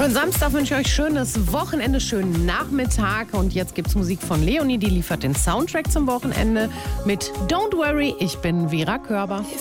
Schönen Samstag wünsche ich euch schönes Wochenende, schönen Nachmittag. Und jetzt gibt's Musik von Leonie, die liefert den Soundtrack zum Wochenende mit Don't Worry, ich bin Vera Körber.